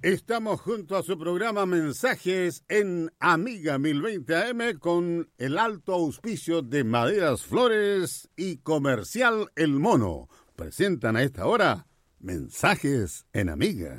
Estamos junto a su programa Mensajes en Amiga 1020 AM con el alto auspicio de Maderas Flores y Comercial El Mono. Presentan a esta hora Mensajes en Amiga.